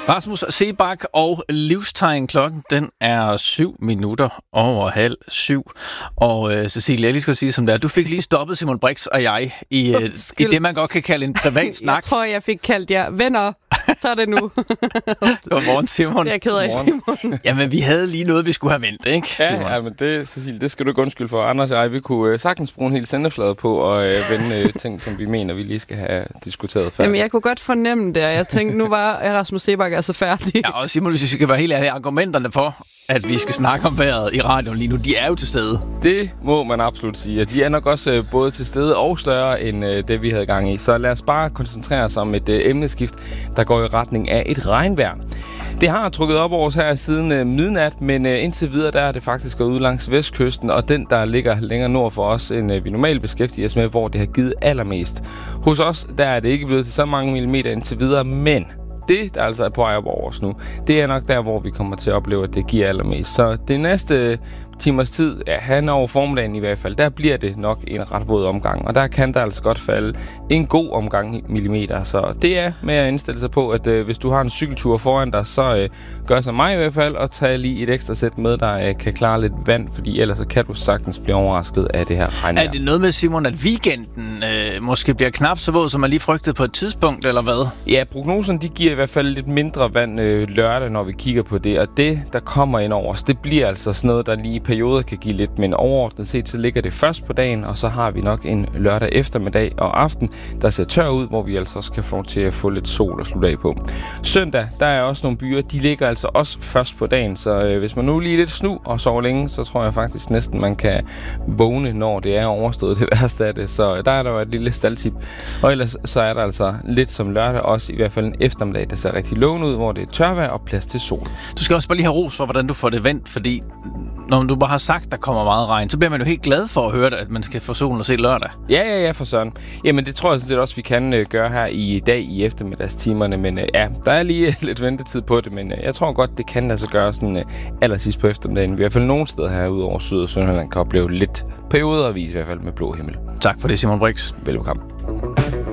Rasmus Seebach og Livstegn. Klokken, den er 7:07. Og Cecilie, jeg lige skal sige som det er. Du fik lige stoppet Simon Brix og jeg i det, man godt kan kalde en privat snak. Jeg tror, jeg fik kaldt jer venner. Så er det nu. Godmorgen, Simon. Det er jeg ked af, Simon. Jamen, vi havde lige noget, vi skulle have vendt, ikke, Simon? Ja, men det, Cecilie, det skal du ikke undskylde for. Anders og jeg, vi kunne sagtens bruge en hel sendeflade på og vende ting, som vi mener, vi lige skal have diskuteret færdigt. Jamen, jeg kunne godt fornemme det, og jeg tænkte, nu var Rasmus Seebach altså færdig. Ja, og Simon, hvis vi skal være helt ærlige, argumenterne for, at vi skal snakke om vejret i radioen lige nu, de er jo til stede. Det må man absolut sige, og de er nok også både til stede og større end det, vi havde gang i. Så lad os bare koncentrere os om et emneskift, der går i retning af et regnvejr. Det har trukket op over os her siden midnat, men indtil videre der er det faktisk gået ud langs vestkysten, og den, der ligger længere nord for os, end vi normalt beskæftiger os med, hvor det har givet allermest. Hos os, der er det ikke blevet til så mange millimeter indtil videre, men det, der altså er på vej op over os nu, det er nok der, hvor vi kommer til at opleve, at det giver allermest. Så det næste timers tid, ja, hen over formiddagen i hvert fald, der bliver det nok en ret våd omgang. Og der kan der altså godt falde en god omgang millimeter. Så det er med at indstille sig på, at hvis du har en cykeltur foran dig, så gør som mig i hvert fald, og tag lige et ekstra sæt med, der kan klare lidt vand, fordi ellers så kan du sagtens blive overrasket af det her regnvejr. Er det noget med, Simon, at weekenden måske bliver knap så våd, som man lige frygtede på et tidspunkt, eller hvad? Ja, prognoserne, de giver i hvert fald lidt mindre vand lørdag, når vi kigger på det. Og det, der kommer ind over os, det bliver altså sådan noget, der lige i perioder kan give lidt, men overordnet set, så ligger det først på dagen, og så har vi nok en lørdag eftermiddag og aften, der ser tør ud, hvor vi altså også kan få til at få lidt sol og slutte af på. Søndag, der er også nogle byer, de ligger altså også først på dagen, så hvis man nu lige lidt snu og sover længe, så tror jeg faktisk næsten, man kan vågne, når det er overstået det værste af det. Så der er der jo et lille staldtip. Og ellers så er der altså lidt som lørdag, også i hvert fald en eftermiddag, der ser rigtig lovende ud, hvor det er tørvejr og plads til sol. Du skal også bare lige have ros for, hvordan du får det vendt, fordi når du bare har sagt, der kommer meget regn, så bliver man jo helt glad for at høre det, at man skal få solen og se lørdag. Ja, for søren. Jamen, det tror jeg sådan set også, vi kan gøre her i dag i eftermiddagstimerne, men ja, der er lige lidt ventetid på det, men jeg tror godt, det kan altså gøre sådan allersidst på eftermiddagen. Vi i hvert fald nogle steder herude over Syd- og Sønderjylland kan opleve lidt periodervis i hvert fald med blå himmel. Tak for det, Simon Brix. Velbekomme.